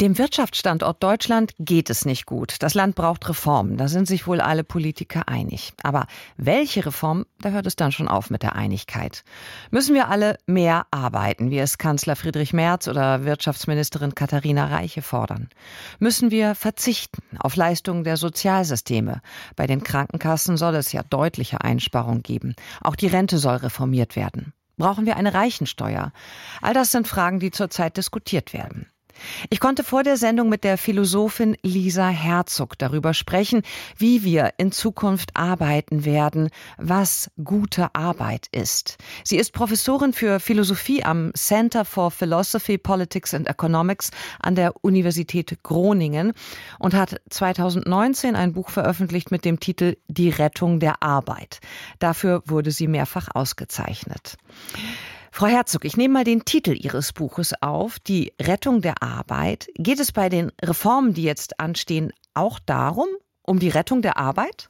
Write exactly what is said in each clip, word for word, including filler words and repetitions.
Dem Wirtschaftsstandort Deutschland geht es nicht gut. Das Land braucht Reformen. Da sind sich wohl alle Politiker einig. Aber welche Reform? Da hört es dann schon auf mit der Einigkeit. Müssen wir alle mehr arbeiten, wie es Kanzler Friedrich Merz oder Wirtschaftsministerin Katharina Reiche fordern? Müssen wir verzichten auf Leistungen der Sozialsysteme? Bei den Krankenkassen soll es ja deutliche Einsparungen geben. Auch die Rente soll reformiert werden. Brauchen wir eine Reichensteuer? All das sind Fragen, die zurzeit diskutiert werden. Ich konnte vor der Sendung mit der Philosophin Lisa Herzog darüber sprechen, wie wir in Zukunft arbeiten werden, was gute Arbeit ist. Sie ist Professorin für Philosophie am Center for Philosophy, Politics and Economics an der Universität Groningen und hat zweitausendneunzehn ein Buch veröffentlicht mit dem Titel Die Rettung der Arbeit. Dafür wurde sie mehrfach ausgezeichnet. Frau Herzog, ich nehme mal den Titel Ihres Buches auf, Die Rettung der Arbeit. Geht es bei den Reformen, die jetzt anstehen, auch darum, um die Rettung der Arbeit?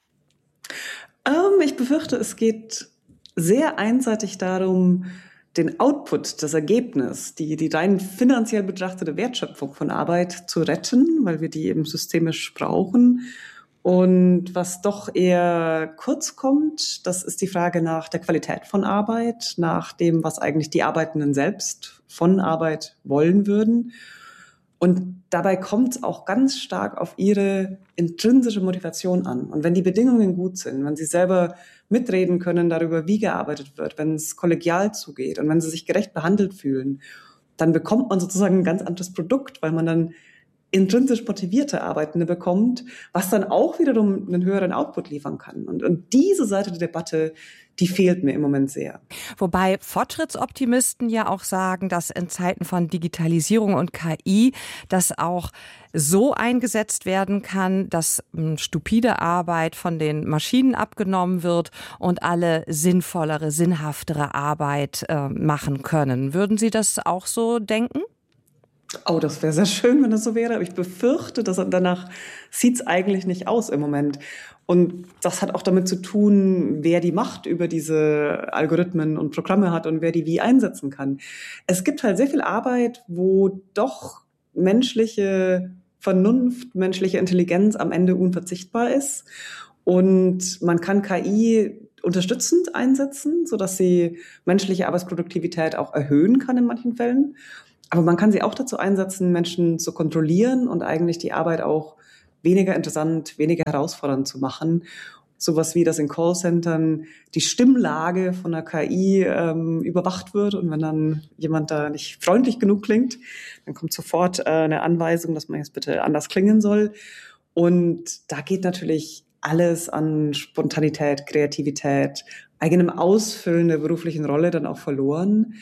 Ähm, ich befürchte, es geht sehr einseitig darum, den Output, das Ergebnis, die, die rein finanziell betrachtete Wertschöpfung von Arbeit zu retten, weil wir die eben systemisch brauchen. Und was doch eher kurz kommt, das ist die Frage nach der Qualität von Arbeit, nach dem, was eigentlich die Arbeitenden selbst von Arbeit wollen würden. Und dabei kommt es auch ganz stark auf ihre intrinsische Motivation an. Und wenn die Bedingungen gut sind, wenn sie selber mitreden können darüber, wie gearbeitet wird, wenn es kollegial zugeht und wenn sie sich gerecht behandelt fühlen, dann bekommt man sozusagen ein ganz anderes Produkt, weil man dann intrinsisch motivierte Arbeitende bekommt, was dann auch wiederum einen höheren Output liefern kann. Und, und diese Seite der Debatte, die fehlt mir im Moment sehr. Wobei Fortschrittsoptimisten ja auch sagen, dass in Zeiten von Digitalisierung und K I das auch so eingesetzt werden kann, dass stupide Arbeit von den Maschinen abgenommen wird und alle sinnvollere, sinnhaftere Arbeit äh, machen können. Würden Sie das auch so denken? Oh, das wäre sehr schön, wenn das so wäre. Aber ich befürchte, dass danach sieht's eigentlich nicht aus im Moment. Und das hat auch damit zu tun, wer die Macht über diese Algorithmen und Programme hat und wer die wie einsetzen kann. Es gibt halt sehr viel Arbeit, wo doch menschliche Vernunft, menschliche Intelligenz am Ende unverzichtbar ist. Und man kann K I unterstützend einsetzen, sodass sie menschliche Arbeitsproduktivität auch erhöhen kann in manchen Fällen. Aber man kann sie auch dazu einsetzen, Menschen zu kontrollieren und eigentlich die Arbeit auch weniger interessant, weniger herausfordernd zu machen. Sowas wie, dass in Callcentern die Stimmlage von der K I ähm, überwacht wird. Und wenn dann jemand da nicht freundlich genug klingt, dann kommt sofort äh, eine Anweisung, dass man jetzt bitte anders klingen soll. Und da geht natürlich alles an Spontanität, Kreativität, eigenem Ausfüllen der beruflichen Rolle dann auch verloren.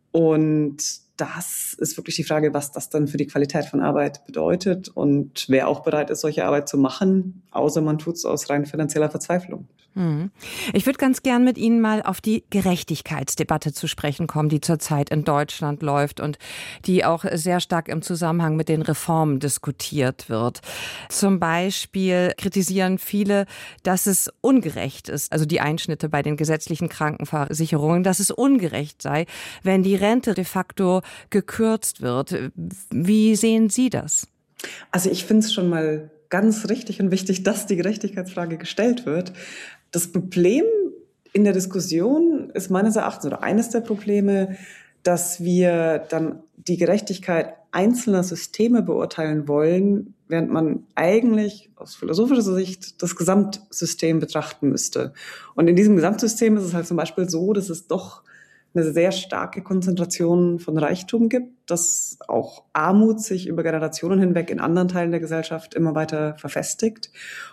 Und das ist wirklich die Frage, was das dann für die Qualität von Arbeit bedeutet und wer auch bereit ist, solche Arbeit zu machen, außer man tut es aus rein finanzieller Verzweiflung. Ich würde ganz gern mit Ihnen mal auf die Gerechtigkeitsdebatte zu sprechen kommen, die zurzeit in Deutschland läuft und die auch sehr stark im Zusammenhang mit den Reformen diskutiert wird. Zum Beispiel kritisieren viele, dass es ungerecht ist, also die Einschnitte bei den gesetzlichen Krankenversicherungen, dass es ungerecht sei, wenn die Rente de facto gekürzt wird. Wie sehen Sie das? Also ich finde es schon mal ganz richtig und wichtig, dass die Gerechtigkeitsfrage gestellt wird. Das Problem in der Diskussion ist meines Erachtens oder eines der Probleme, dass wir dann die Gerechtigkeit einzelner Systeme beurteilen wollen, während man eigentlich aus philosophischer Sicht das Gesamtsystem betrachten müsste. Und in diesem Gesamtsystem ist es halt zum Beispiel so, dass es doch eine sehr starke Konzentration von Reichtum gibt, dass auch Armut sich über Generationen hinweg in anderen Teilen der Gesellschaft immer weiter verfestigt.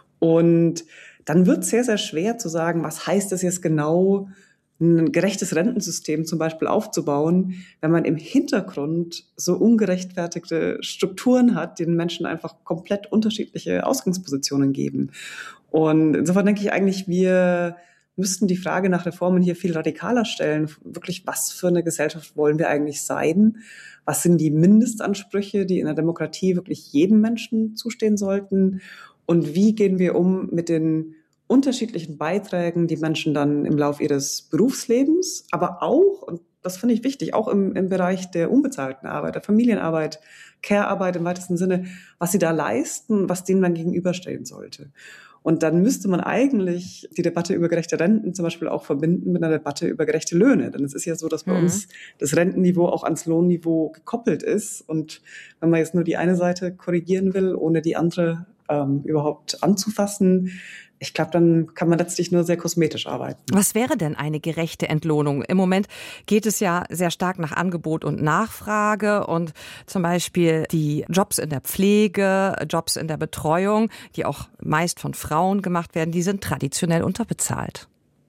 Und dann wird es sehr, sehr schwer zu sagen, was heißt es jetzt genau, ein gerechtes Rentensystem zum Beispiel aufzubauen, wenn man im Hintergrund so ungerechtfertigte Strukturen hat, die den Menschen einfach komplett unterschiedliche Ausgangspositionen geben. Und insofern denke ich eigentlich, wir müssten die Frage nach Reformen hier viel radikaler stellen. Wirklich, was für eine Gesellschaft wollen wir eigentlich sein? Was sind die Mindestansprüche, die in der Demokratie wirklich jedem Menschen zustehen sollten? Und wie gehen wir um mit den unterschiedlichen Beiträgen, die Menschen dann im Laufe ihres Berufslebens, aber auch, und das finde ich wichtig, auch im, im Bereich der unbezahlten Arbeit, der Familienarbeit, Care-Arbeit im weitesten Sinne, was sie da leisten, was denen man gegenüberstellen sollte. Und dann müsste man eigentlich die Debatte über gerechte Renten zum Beispiel auch verbinden mit einer Debatte über gerechte Löhne. Denn es ist ja so, dass bei mhm. uns das Rentenniveau auch ans Lohnniveau gekoppelt ist. Und wenn man jetzt nur die eine Seite korrigieren will, ohne die andere ähm, überhaupt anzufassen, ich glaube, dann kann man letztlich nur sehr kosmetisch arbeiten. Was wäre denn eine gerechte Entlohnung? Im Moment geht es ja sehr stark nach Angebot und Nachfrage und zum Beispiel die Jobs in der Pflege, Jobs in der Betreuung, die auch meist von Frauen gemacht werden, die sind traditionell unterbezahlt.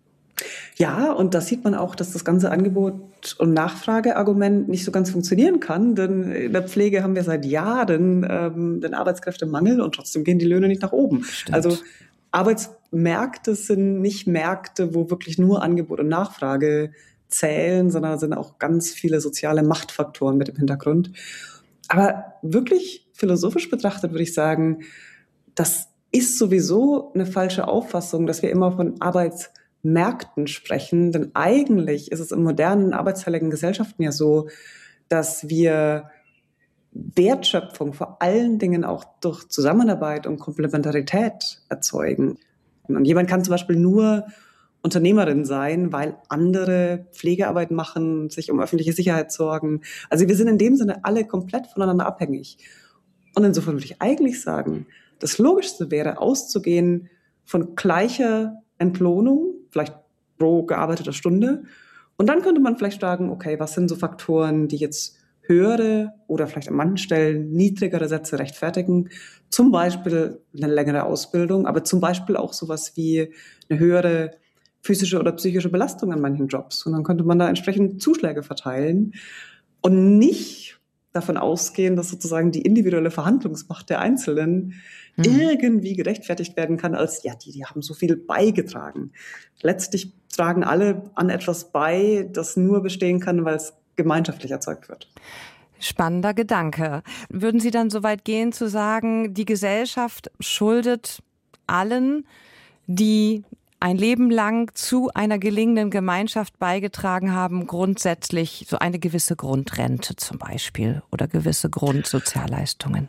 Ja, und da sieht man auch, dass das ganze Angebot- und Nachfrageargument nicht so ganz funktionieren kann, denn in der Pflege haben wir seit Jahren ähm, den Arbeitskräftemangel und trotzdem gehen die Löhne nicht nach oben. Stimmt. Also Arbeitsmärkte sind nicht Märkte, wo wirklich nur Angebot und Nachfrage zählen, sondern sind auch ganz viele soziale Machtfaktoren mit im Hintergrund. Aber wirklich philosophisch betrachtet würde ich sagen, das ist sowieso eine falsche Auffassung, dass wir immer von Arbeitsmärkten sprechen. Denn eigentlich ist es in modernen, arbeitsteiligen Gesellschaften ja so, dass wir Wertschöpfung vor allen Dingen auch durch Zusammenarbeit und Komplementarität erzeugen. Und jemand kann zum Beispiel nur Unternehmerin sein, weil andere Pflegearbeit machen, sich um öffentliche Sicherheit sorgen. Also wir sind in dem Sinne alle komplett voneinander abhängig. Und insofern würde ich eigentlich sagen, das Logischste wäre, auszugehen von gleicher Entlohnung, vielleicht pro gearbeiteter Stunde. Und dann könnte man vielleicht sagen, okay, was sind so Faktoren, die jetzt höhere oder vielleicht an manchen Stellen niedrigere Sätze rechtfertigen. Zum Beispiel eine längere Ausbildung, aber zum Beispiel auch sowas wie eine höhere physische oder psychische Belastung an manchen Jobs. Und dann könnte man da entsprechend Zuschläge verteilen und nicht davon ausgehen, dass sozusagen die individuelle Verhandlungsmacht der Einzelnen mhm. irgendwie gerechtfertigt werden kann als, ja, die, die haben so viel beigetragen. Letztlich tragen alle an etwas bei, das nur bestehen kann, weil es gemeinschaftlich erzeugt wird. Spannender Gedanke. Würden Sie dann so weit gehen zu sagen, die Gesellschaft schuldet allen, die ein Leben lang zu einer gelingenden Gemeinschaft beigetragen haben, grundsätzlich so eine gewisse Grundrente zum Beispiel oder gewisse Grundsozialleistungen?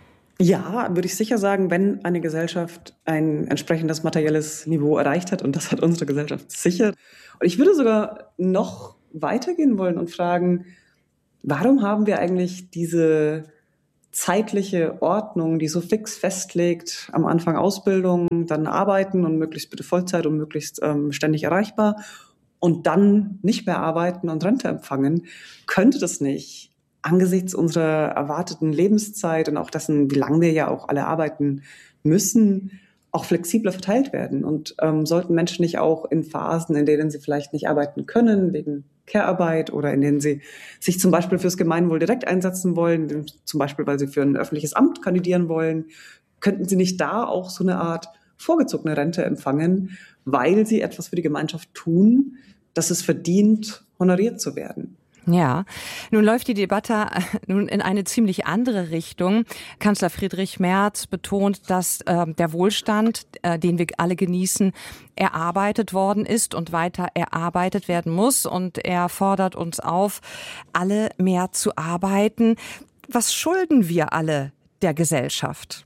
Ja, würde ich sicher sagen, wenn eine Gesellschaft ein entsprechendes materielles Niveau erreicht hat, und das hat unsere Gesellschaft sicher. Und ich würde sogar noch weitergehen wollen und fragen, warum haben wir eigentlich diese zeitliche Ordnung, die so fix festlegt, am Anfang Ausbildung, dann Arbeiten und möglichst bitte Vollzeit und möglichst ähm, ständig erreichbar und dann nicht mehr arbeiten und Rente empfangen? Könnte das nicht angesichts unserer erwarteten Lebenszeit und auch dessen, wie lange wir ja auch alle arbeiten müssen, auch flexibler verteilt werden? Und ähm, sollten Menschen nicht auch in Phasen, in denen sie vielleicht nicht arbeiten können, wegen Care-Arbeit oder in denen sie sich zum Beispiel fürs Gemeinwohl direkt einsetzen wollen, zum Beispiel weil sie für ein öffentliches Amt kandidieren wollen, könnten sie nicht da auch so eine Art vorgezogene Rente empfangen, weil sie etwas für die Gemeinschaft tun, das es verdient, honoriert zu werden? Ja, nun läuft die Debatte nun in eine ziemlich andere Richtung. Kanzler Friedrich Merz betont, dass äh, der Wohlstand, äh, den wir alle genießen, erarbeitet worden ist und weiter erarbeitet werden muss. Und er fordert uns auf, alle mehr zu arbeiten. Was schulden wir alle der Gesellschaft?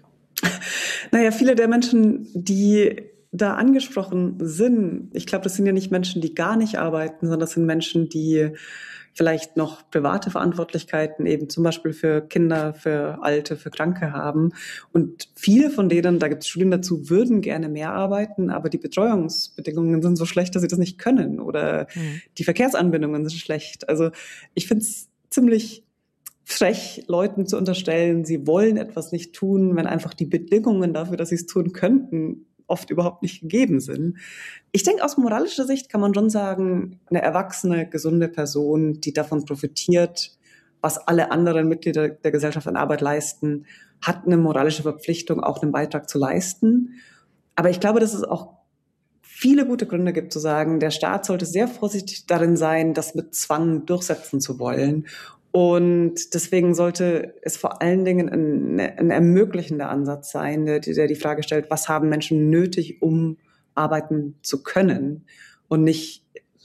Naja, viele der Menschen, die da angesprochen sind, ich glaube, das sind ja nicht Menschen, die gar nicht arbeiten, sondern das sind Menschen, die vielleicht noch private Verantwortlichkeiten eben zum Beispiel für Kinder, für Alte, für Kranke haben. Und viele von denen, da gibt es Studien dazu, würden gerne mehr arbeiten, aber die Betreuungsbedingungen sind so schlecht, dass sie das nicht können oder mhm. die Verkehrsanbindungen sind schlecht. Also ich finde es ziemlich frech, Leuten zu unterstellen, sie wollen etwas nicht tun, wenn einfach die Bedingungen dafür, dass sie es tun könnten, oft überhaupt nicht gegeben sind. Ich denke, aus moralischer Sicht kann man schon sagen, eine erwachsene, gesunde Person, die davon profitiert, was alle anderen Mitglieder der Gesellschaft an Arbeit leisten, hat eine moralische Verpflichtung, auch einen Beitrag zu leisten. Aber ich glaube, dass es auch viele gute Gründe gibt zu sagen, der Staat sollte sehr vorsichtig darin sein, das mit Zwang durchsetzen zu wollen. Und deswegen sollte es vor allen Dingen ein, ein ermöglichender Ansatz sein, der, der die Frage stellt, was haben Menschen nötig, um arbeiten zu können und nicht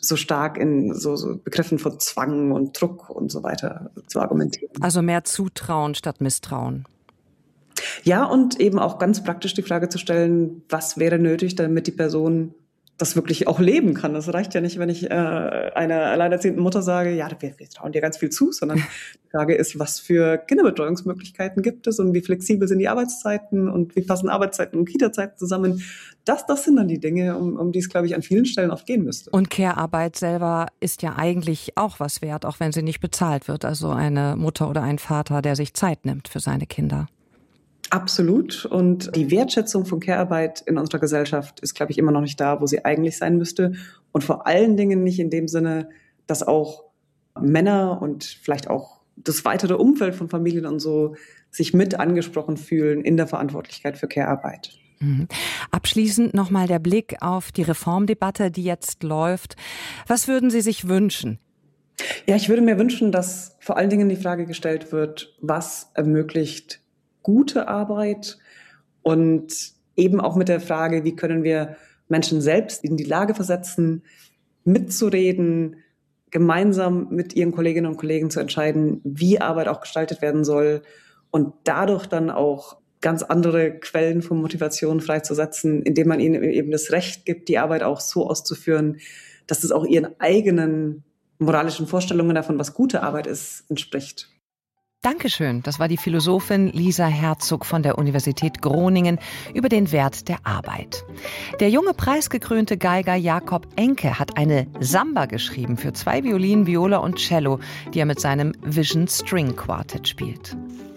so stark in so, so Begriffen von Zwang und Druck und so weiter zu argumentieren. Also mehr Zutrauen statt Misstrauen. Ja, und eben auch ganz praktisch die Frage zu stellen, was wäre nötig, damit die Person das wirklich auch leben kann. Das reicht ja nicht, wenn ich äh, einer alleinerziehenden Mutter sage, ja, wir, wir trauen dir ganz viel zu, sondern die Frage ist, was für Kinderbetreuungsmöglichkeiten gibt es und wie flexibel sind die Arbeitszeiten und wie passen Arbeitszeiten und Kita-Zeiten zusammen. Das, das sind dann die Dinge, um, um die es, glaube ich, an vielen Stellen oft gehen müsste. Und Care-Arbeit selber ist ja eigentlich auch was wert, auch wenn sie nicht bezahlt wird. Also eine Mutter oder ein Vater, der sich Zeit nimmt für seine Kinder. Absolut. Und die Wertschätzung von Care-Arbeit in unserer Gesellschaft ist, glaube ich, immer noch nicht da, wo sie eigentlich sein müsste. Und vor allen Dingen nicht in dem Sinne, dass auch Männer und vielleicht auch das weitere Umfeld von Familien und so sich mit angesprochen fühlen in der Verantwortlichkeit für Care-Arbeit. Mhm. Abschließend nochmal der Blick auf die Reformdebatte, die jetzt läuft. Was würden Sie sich wünschen? Ja, ich würde mir wünschen, dass vor allen Dingen die Frage gestellt wird, was ermöglicht gute Arbeit und eben auch mit der Frage, wie können wir Menschen selbst in die Lage versetzen, mitzureden, gemeinsam mit ihren Kolleginnen und Kollegen zu entscheiden, wie Arbeit auch gestaltet werden soll und dadurch dann auch ganz andere Quellen von Motivation freizusetzen, indem man ihnen eben das Recht gibt, die Arbeit auch so auszuführen, dass es auch ihren eigenen moralischen Vorstellungen davon, was gute Arbeit ist, entspricht. Dankeschön. Das war die Philosophin Lisa Herzog von der Universität Groningen über den Wert der Arbeit. Der junge preisgekrönte Geiger Jakob Enke hat eine Samba geschrieben für zwei Violinen, Viola und Cello, die er mit seinem Vision String Quartet spielt.